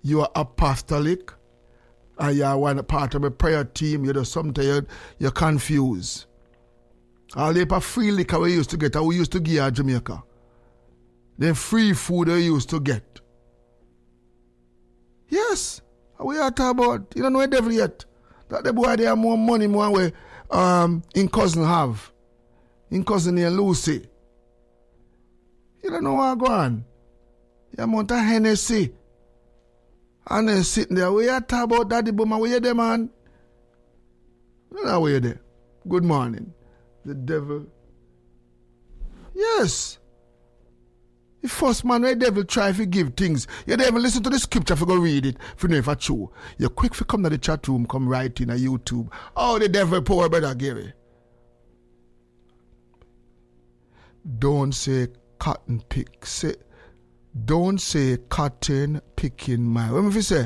you are apostolic and you are one part of a prayer team, you know, sometimes you're confused. All the free liquor we used to get, we used to give at Jamaica. Then free food we used to get. Yes, we are talking about, you don't know the devil yet. That the boy they have more money, more way in cousin have. In cousin here, Lucy. You don't know what go on. You amount of Hennessy. And then sitting there, we are talking about Daddy Boom, where you there, man? You know where you there. Good morning. The devil. Yes. The first man where the devil try to give things. You don't even listen to the scripture if you go read it. If you know if it's true. You're quick to come to the chat room, come right in a YouTube. Oh, the devil poor brother Gary. Don't say cotton pick. Don't say cotton picking my. What if you say?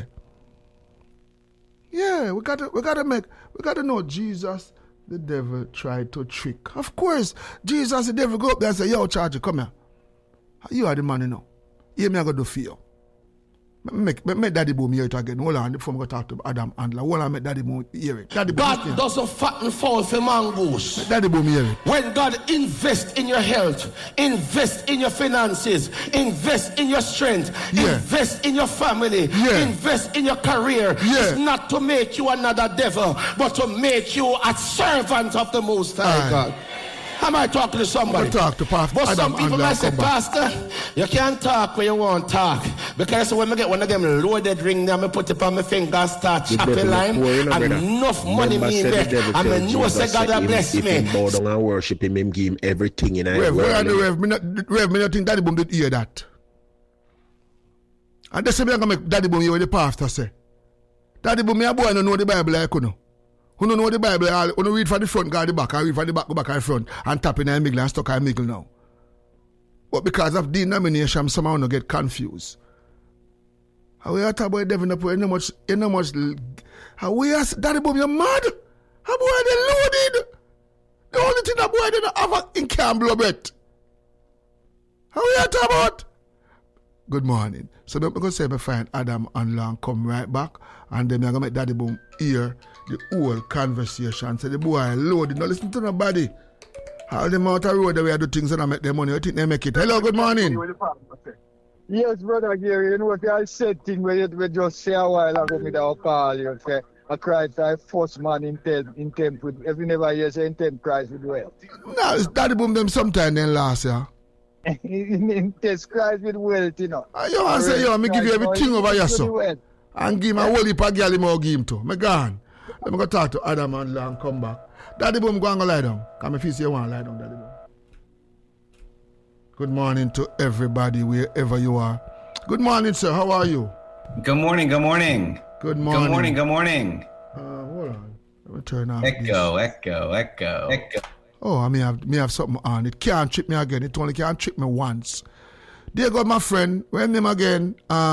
Yeah, we gotta know Jesus, the devil tried to trick. Of course, Jesus, the devil go up there and say, yo, Charger, come here. You are the man, you know. Hear me, I got to do for you. Make Daddy Boom hear it again. Hold on, before I go talk to Adam Andler. Hold on, make Daddy Boom hear it. Daddy Boom, God doesn't fat and fall for mongoose. Daddy Boom hear it. When God invests in your health, invest in your finances, invest in your strength, invest in your family, invest in your career, it's not to make you another devil, but to make you a servant of the Most High God. Am I talking to somebody? Talk to Pastor but Adam some people might say, Pastor, you can't talk when you want to talk. Because when I get one of them loaded ring there, I put it on my finger, start chopping line, and enough money me in there. And I know say God will bless me. If bow down and worship him, him give him everything in a Rev, me not think Daddy Boom did hear that. And that's why I'm going to make Daddy Boom hear what the pastor say. Daddy Boom, me a boy don't know the Bible like you know. Who don't know the Bible, who read from the front, go the back, and read from the back, go back and front, and tap in a middle and stuck in a middle now. But because of denomination, somehow don't get confused. How we are talking about the devil, you know much, how we are, Daddy Boom, you're mad? How boy they loaded? The only thing that boy didn't have in Camp Blobet. How we are talking about? Good morning. So I'm going to say I find Adam and Long come right back, and then I'm going to make Daddy Boom hear the whole conversation. Say the boy loaded. Now listen to nobody. How them out the road the way I do things and I make their money. You think they make it? Hello, good morning. Yes, brother Gary, you know what I said thing where you just say a while ago with our call, you say, a Christ I first man in temp with, if you never hear say in temp Christ with wealth. No, it's Daddy Boom them sometime then last year. in test Christ with wealth, you know. You want to say, yo, me give you everything over your son. And give him a whole heap of girl him or give him to. Me gone. Let me go talk to Adam and come back. Daddy Boom, go and go lie down. Come if you say you want to lie down, Daddy Boom. Good morning to everybody, wherever you are. Good morning, sir. How are you? Good morning, good morning. Good morning. Good morning, good morning. Hold on. Let me turn off Echo. Oh, I may have something on. It can't trick me again. It only can't trick me once. Dear God, my friend, what's name again?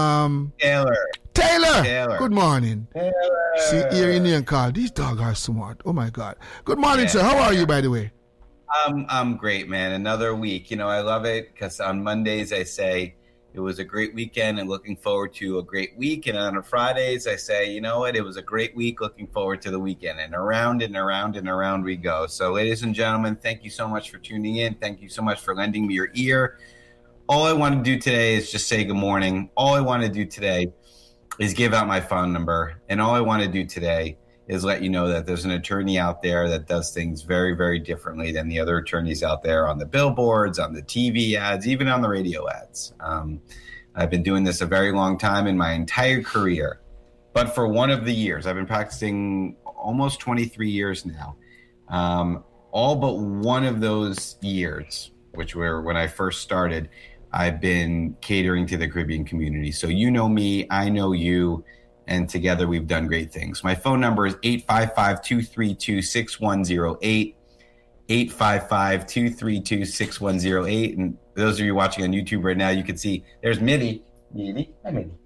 Taylor. Good morning. Taylor. See, here in the call. These dogs are smart. Oh my God. Good morning, sir. How are you, by the way? I'm great, man. Another week. You know, I love it because on Mondays I say it was a great weekend and looking forward to a great week. And on Fridays I say, you know what? It was a great week. Looking forward to the weekend. And around and around and around we go. So, ladies and gentlemen, thank you so much for tuning in. Thank you so much for lending me your ear. All I want to do today is just say good morning. All I want to do today is give out my phone number. And all I want to do today is let you know that there's an attorney out there that does things very, very differently than the other attorneys out there on the billboards, on the TV ads, even on the radio ads. I've been doing this a very long time in my entire career. But for one of the years, I've been practicing almost 23 years now. All but one of those years, which were when I first started, I've been catering to the Caribbean community. So you know me, I know you, and together we've done great things. My phone number is 855-232-6108, 855-232-6108. And those of you watching on YouTube right now, you can see there's Mitty. Hi, Mitty.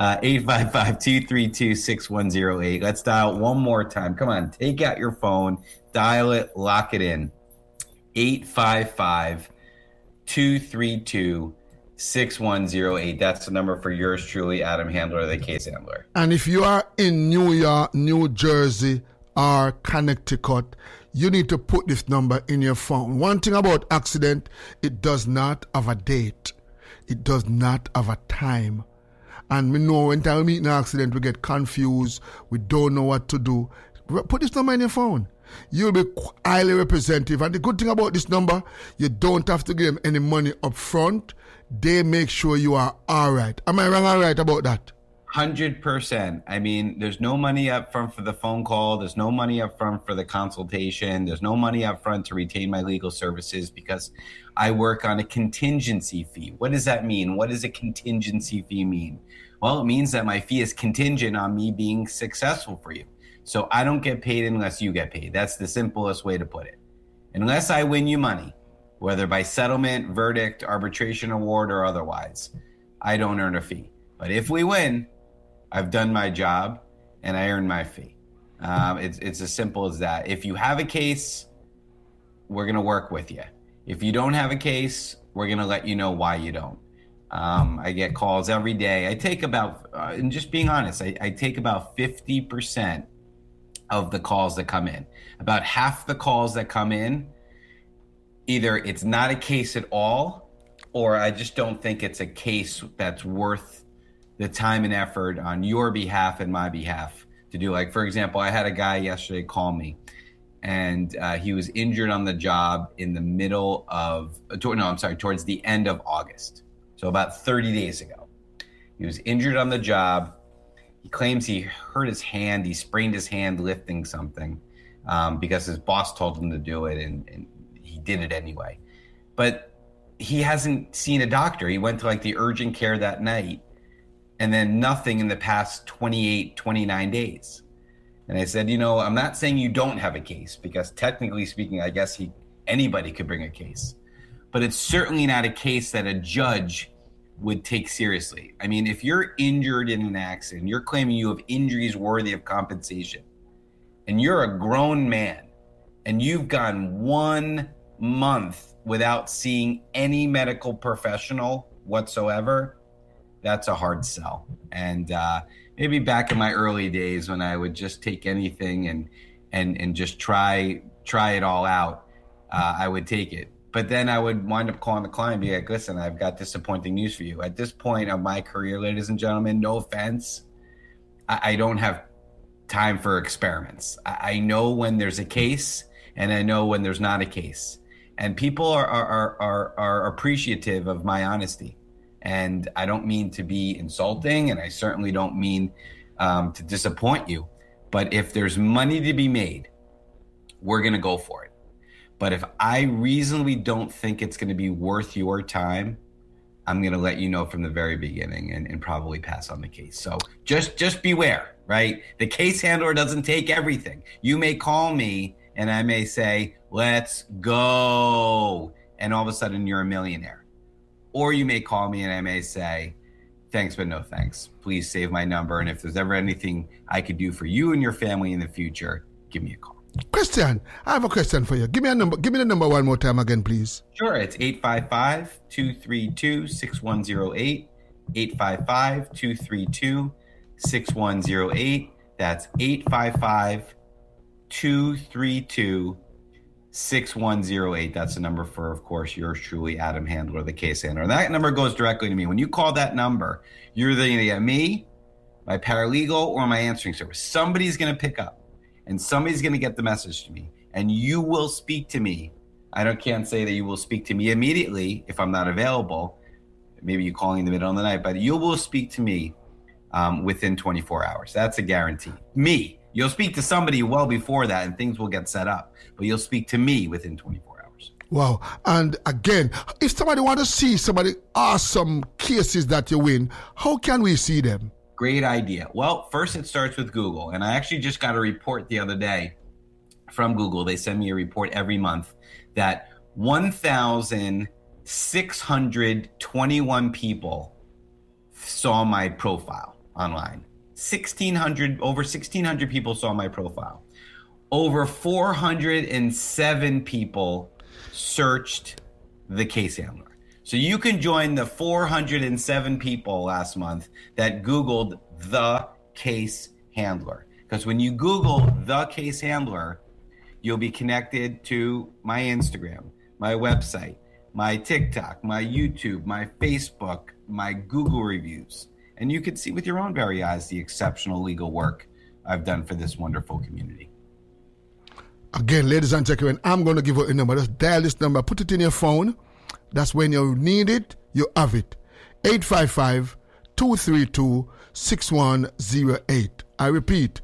855-232-6108. Let's dial one more time. Come on, take out your phone, dial it, lock it in. 855-232-6108. 6108. That's the number for yours truly, Adam Handler, the case handler. And if you are in New York, New Jersey, or Connecticut, you need to put this number in your phone. One thing about accident, it does not have a date. It does not have a time. And we know when time we meet an accident, we get confused. We don't know what to do. Put this number in your phone. You'll be highly representative. And the good thing about this number, you don't have to give them any money up front. They make sure you are all right. Am I wrong or right about that? 100%. I mean, there's no money up front for the phone call. There's no money up front for the consultation. There's no money up front to retain my legal services because I work on a contingency fee. What does that mean? What does a contingency fee mean? Well, it means that my fee is contingent on me being successful for you. So I don't get paid unless you get paid. That's the simplest way to put it. Unless I win you money, whether by settlement, verdict, arbitration award, or otherwise, I don't earn a fee. But if we win, I've done my job and I earn my fee. It's as simple as that. If you have a case, we're going to work with you. If you don't have a case, we're going to let you know why you don't. I get calls every day. I take about, and just being honest, I take about 50% of the calls that come in. About half the calls that come in, either it's not a case at all, or I just don't think it's a case that's worth the time and effort on your behalf and my behalf to do. Like, for example, I had a guy yesterday call me, and he was injured on the job in the middle of, towards the end of August. So about 30 days ago. He was injured on the job. He claims he hurt his hand. He sprained his hand lifting something because his boss told him to do it, and he did it anyway. But he hasn't seen a doctor. He went to like the urgent care that night, and then nothing in the past 28, 29 days. And I said, I'm not saying you don't have a case, because technically speaking, I guess anybody could bring a case. But it's certainly not a case that a judge would take seriously. I mean, if you're injured in an accident, you're claiming you have injuries worthy of compensation, and you're a grown man, and you've gone 1 month without seeing any medical professional whatsoever, that's a hard sell. And maybe back in my early days when I would just take anything and just try it all out, I would take it. But then I would wind up calling the client and be like, listen, I've got disappointing news for you. At this point of my career, ladies and gentlemen, no offense, I don't have time for experiments. I know when there's a case, and I know when there's not a case. And people are appreciative of my honesty. And I don't mean to be insulting, and I certainly don't mean to disappoint you. But if there's money to be made, we're going to go for it. But if I reasonably don't think it's going to be worth your time, I'm going to let you know from the very beginning and probably pass on the case. So just beware, right? The case handler doesn't take everything. You may call me and I may say, let's go. And all of a sudden you're a millionaire. Or you may call me and I may say, thanks, but no thanks. Please save my number. And if there's ever anything I could do for you and your family in the future, give me a call. Question. I have a question for you. Give me a number. Give me the number one more time again, please. Sure. It's 855-232-6108. 855-232-6108. That's 855-232-6108. That's the number for, of course, yours truly, Adam Handler, the case handler. And that number goes directly to me. When you call that number, you're either going to get me, my paralegal, or my answering service. Somebody's going to pick up. And somebody's going to get the message to me, and you will speak to me. I can't say that you will speak to me immediately if I'm not available. Maybe you call me in the middle of the night, but you will speak to me within 24 hours. That's a guarantee. Me. You'll speak to somebody well before that, and things will get set up. But you'll speak to me within 24 hours. Wow. And again, if somebody wants to see somebody awesome cases that you win, how can we see them? Great idea. Well, first it starts with Google. And I actually just got a report the other day from Google. They send me a report every month that 1,621 people saw my profile online. Over 1,600 people saw my profile. Over 407 people searched the case handler. So you can join the 407 people last month that Googled the case handler. Because when you Google the case handler, you'll be connected to my Instagram, my website, my TikTok, my YouTube, my Facebook, my Google reviews. And you can see with your own very eyes the exceptional legal work I've done for this wonderful community. Again, ladies and gentlemen, I'm going to give you a number. Just dial this number, put it in your phone. That's when you need it, you have it. 855-232-6108. I repeat,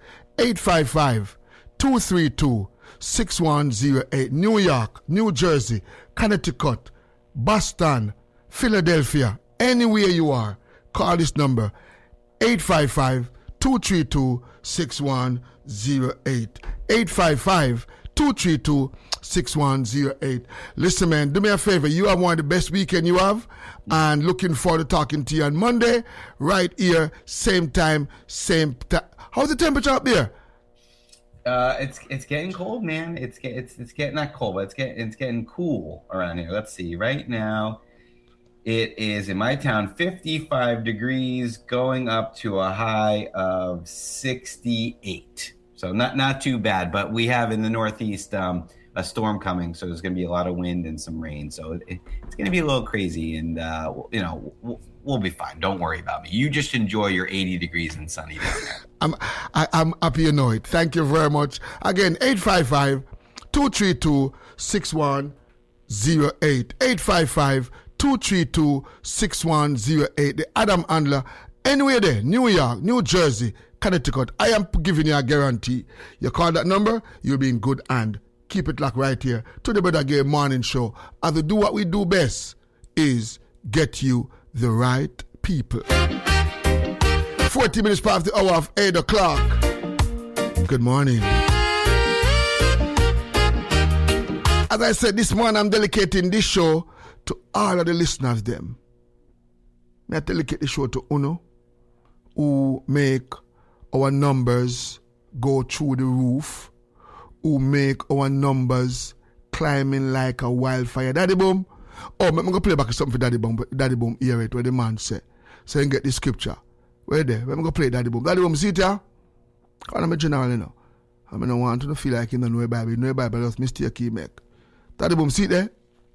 855-232-6108. New York, New Jersey, Connecticut, Boston, Philadelphia, anywhere you are, call this number, 855-232-6108. 855-232-6108. Listen, man, do me a favor. You have one of the best weekend you have, and looking forward to talking to you on Monday, right here, same time, same time. How's the temperature up there? It's getting cold, man. It's getting not cold, but it's getting cool around here. Let's see. Right now, it is in my town 55 degrees, going up to a high of 68. So not too bad, but we have in the Northeast a storm coming, so there's going to be a lot of wind and some rain. So it's going to be a little crazy, and we'll be fine. Don't worry about me. You just enjoy your 80 degrees and sunny down there. I'm happy you know it. Thank you very much. Again, 855-232-6108. 855-232-6108. The Adam Handler. Anywhere there, New York, New Jersey, Connecticut. I am giving you a guarantee. You call that number, you'll be in good hand. Keep it locked right here to the Brother Gay Morning Show. As we do what we do best, is get you the right people. 40 minutes past the hour of 8 o'clock. Good morning. As I said, this morning I'm dedicating this show to all of the listeners them. I dedicate the show to Uno, who make our numbers go through the roof, who make our numbers climbing like a wildfire. Daddy Boom. Oh, I'm going to play back something for Daddy Boom. But Daddy Boom hear it where the man say. So you get the scripture. Where there? I'm going to play Daddy Boom. Daddy Boom, see it here? I'm a general, you know. I don't want to feel like you don't know the Bible. You know the Bible, just mistake you make. Daddy Boom, see it there?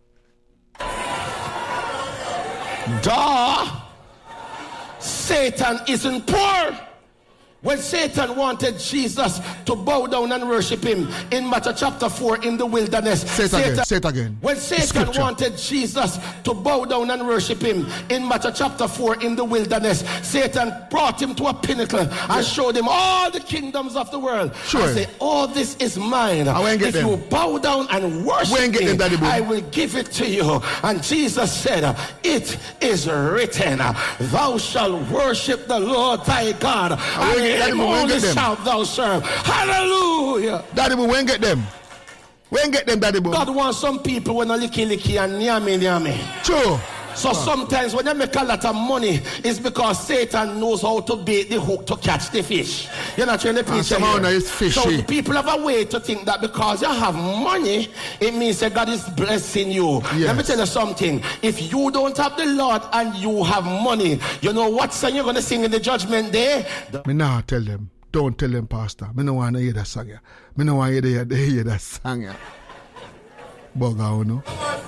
Duh! Satan isn't poor. When Satan wanted Jesus to bow down and worship him in Matthew chapter 4 in the wilderness. Say it again. When Satan wanted Jesus to bow down and worship him in Matthew chapter 4 in the wilderness, Satan brought him to a pinnacle and showed him all the kingdoms of the world. Sure. And say, all this is mine. If you bow down and worship me, I will give it to you. And Jesus said, it is written, thou shalt worship the Lord thy God. Only shalt thou serve. Hallelujah. Daddy Boom, when get them? When get them, Daddy Boom? God wants some people when they licky and nyami. True. So sometimes when they make a lot of money, it's because Satan knows how to bait the hook to catch the fish. You're not trying to preach here. So the people have a way to think that because you have money, it means that God is blessing you. Yes. Let me tell you something. If you don't have the Lord and you have money, you know what song you're going to sing in the judgment day? Me now tell them. Don't tell them, Pastor. Me no want to hear that song. Me no want to hear that song. Bugger, no?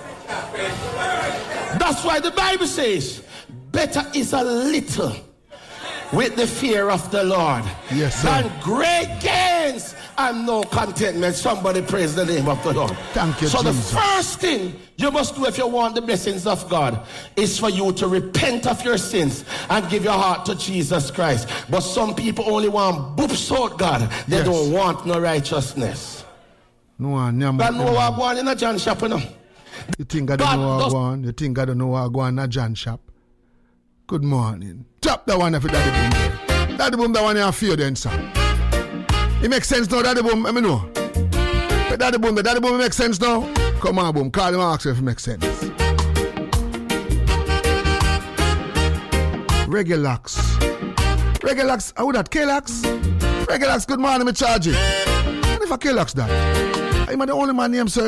That's why the Bible says, better is a little with the fear of the Lord than great gains and no contentment. Somebody praise the name of the Lord. Thank you, so Jesus. The first thing you must do if you want the blessings of God is for you to repent of your sins and give your heart to Jesus Christ. But some people only want boops out God. They don't want no righteousness. God know what going in a John shop, you know. You think I don't know what I want? You think I don't know what I go on a John shop? Good morning. Drop that one for Daddy Boom there. Daddy Boom, that one you feel then, sir. It makes sense now, Daddy Boom, let me know. But Daddy Boom, it makes sense now? Come on, Boom, call him and ask if it makes sense. Regulax. How that? K-Lax? Regulax, good morning, me charge it. And if I K-Lax that? I'm the only man named Sir